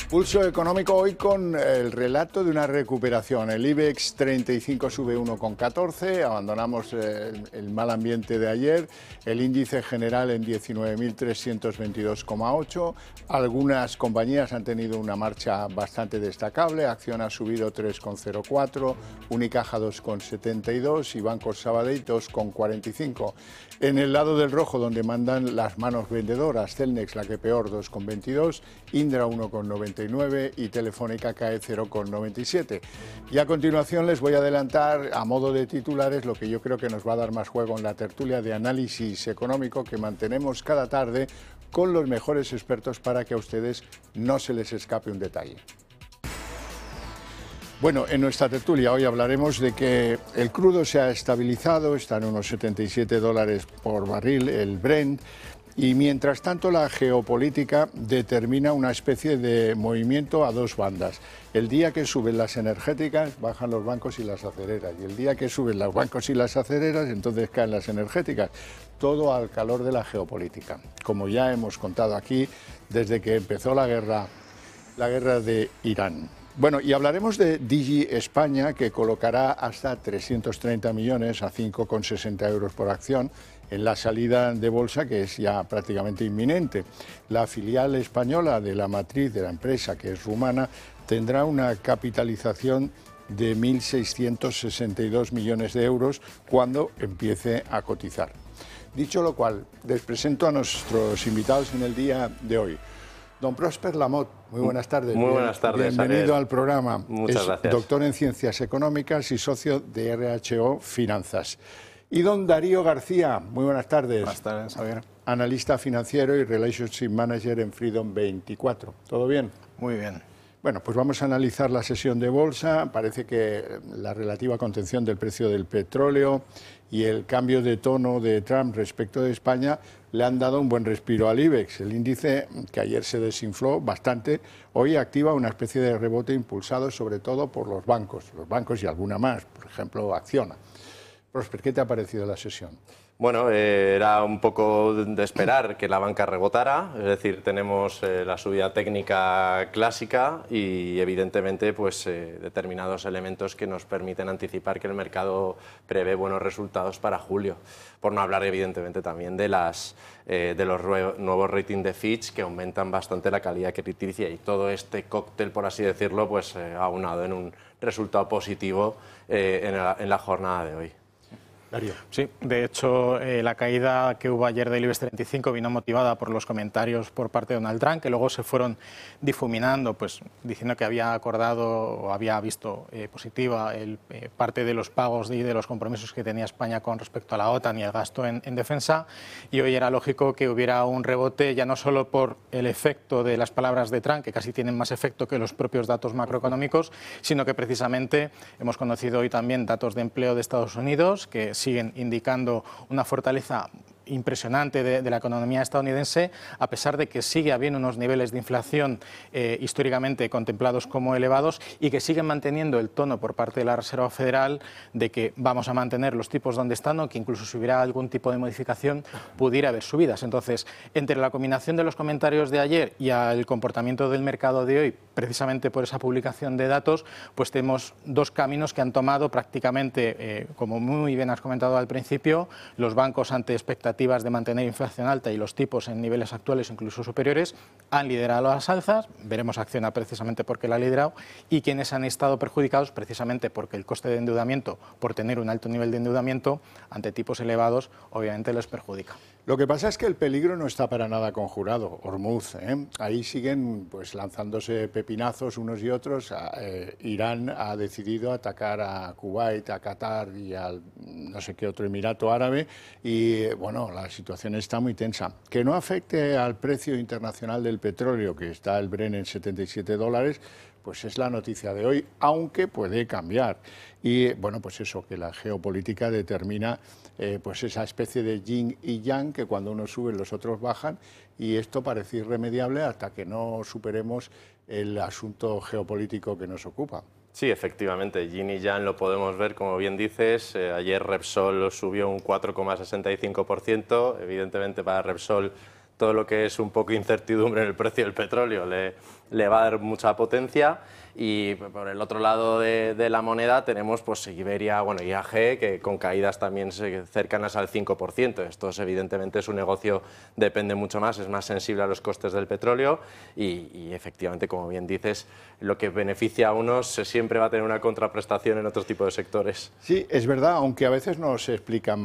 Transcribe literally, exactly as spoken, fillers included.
Pulso económico hoy con el relato de una recuperación. El IBEX treinta y cinco sube uno coma catorce, abandonamos el, el mal ambiente de ayer, el índice general en diecinueve mil trescientos veintidós coma ocho, algunas compañías han tenido una marcha bastante destacable, Acciona ha subido tres coma cero cuatro, Unicaja dos coma setenta y dos y Banco Sabadell dos coma cuarenta y cinco. En el lado del rojo, donde mandan las manos vendedoras, Celnex la que peor, dos coma veintidós, Indra uno coma noventa y nueve y Telefónica cae cero coma noventa y siete. Y a continuación les voy a adelantar a modo de titulares lo que yo creo que nos va a dar más juego en la tertulia de análisis económico que mantenemos cada tarde con los mejores expertos para que a ustedes no se les escape un detalle. Bueno, en nuestra tertulia hoy hablaremos de que el crudo se ha estabilizado, está en unos setenta y siete dólares por barril, el Brent, y mientras tanto la geopolítica determina una especie de movimiento a dos bandas. El día que suben las energéticas, bajan los bancos y las acereras, y el día que suben los bancos y las acereras, entonces caen las energéticas. Todo al calor de la geopolítica, como ya hemos contado aquí desde que empezó la guerra, la guerra de Irán. Bueno, y hablaremos de Digi España, que colocará hasta trescientos treinta millones a cinco coma sesenta euros por acción en la salida de bolsa, que es ya prácticamente inminente. La filial española de la matriz de la empresa, que es rumana, tendrá una capitalización de mil seiscientos sesenta y dos millones de euros cuando empiece a cotizar. Dicho lo cual, les presento a nuestros invitados en el día de hoy. Don Prósper Lamot, muy buenas tardes. Muy buenas tardes. Bienvenido Ariel. al programa. Muchas es gracias. Doctor en Ciencias Económicas y socio de R H O Finanzas. Y don Darío García, muy buenas tardes. Buenas tardes, Javier. Analista financiero y Relationship Manager en Freedom veinticuatro. ¿Todo bien? Muy bien. Bueno, pues vamos a analizar la sesión de bolsa. Parece que la relativa contención del precio del petróleo y el cambio de tono de Trump respecto de España le han dado un buen respiro al IBEX. El índice, que ayer se desinfló bastante, hoy activa una especie de rebote impulsado sobre todo por los bancos, los bancos y alguna más, por ejemplo, Acciona. Prósper, ¿qué te ha parecido la sesión? Bueno, eh, era un poco de esperar que la banca rebotara, es decir, tenemos eh, la subida técnica clásica y evidentemente pues, eh, determinados elementos que nos permiten anticipar que el mercado prevé buenos resultados para julio. Por no hablar evidentemente también de, las, eh, de los nuevos ratings de Fitch que aumentan bastante la calidad crediticia y todo este cóctel, por así decirlo, pues eh, aunado en un resultado positivo eh, en, la, en la jornada de hoy. Darío. Sí, de hecho, eh, la caída que hubo ayer del IBEX treinta y cinco vino motivada por los comentarios por parte de Donald Trump, que luego se fueron difuminando, pues diciendo que había acordado o había visto eh, positiva el, eh, parte de los pagos y de, de los compromisos que tenía España con respecto a la OTAN y el gasto en, en defensa. Y hoy era lógico que hubiera un rebote, ya no solo por el efecto de las palabras de Trump, que casi tienen más efecto que los propios datos macroeconómicos, sino que precisamente hemos conocido hoy también datos de empleo de Estados Unidos, que siguen indicando una fortaleza impresionante de, de la economía estadounidense, a pesar de que sigue habiendo unos niveles de inflación eh, históricamente contemplados como elevados y que siguen manteniendo el tono por parte de la Reserva Federal de que vamos a mantener los tipos donde están o que incluso si hubiera algún tipo de modificación pudiera haber subidas. Entonces, entre la combinación de los comentarios de ayer y el comportamiento del mercado de hoy, precisamente por esa publicación de datos, pues tenemos dos caminos que han tomado prácticamente, eh, como muy bien has comentado al principio, los bancos ante expectativas de mantener inflación alta y los tipos en niveles actuales incluso superiores, han liderado las alzas, veremos Acciona precisamente porque la ha liderado, y quienes han estado perjudicados precisamente porque el coste de endeudamiento, por tener un alto nivel de endeudamiento, ante tipos elevados, obviamente les perjudica. Lo que pasa es que el peligro no está para nada conjurado, Hormuz, ¿eh? Ahí siguen pues lanzándose pepinazos unos y otros. Eh, Irán ha decidido atacar a Kuwait, a Qatar y al no sé qué otro emirato árabe y bueno, la situación está muy tensa. Que no afecte al precio internacional del petróleo, que está el Brent en setenta y siete dólares, pues es la noticia de hoy, aunque puede cambiar. Y bueno, pues eso, que la geopolítica determina eh, pues esa especie de yin y yang, que cuando uno sube los otros bajan, y esto parece irremediable hasta que no superemos el asunto geopolítico que nos ocupa. Sí, efectivamente, yin y yang lo podemos ver, como bien dices. Eh, ayer Repsol subió un cuatro coma sesenta y cinco por ciento, evidentemente para Repsol todo lo que es un poco incertidumbre en el precio del petróleo le, le va a dar mucha potencia. Y por el otro lado de, de la moneda tenemos pues Iberia, bueno, I A G, que con caídas también cercanas al cinco por ciento. Esto es, evidentemente su negocio depende mucho más, es más sensible a los costes del petróleo y, y efectivamente, como bien dices, lo que beneficia a unos siempre va a tener una contraprestación en otro tipo de sectores. Sí, es verdad, aunque a veces no se explican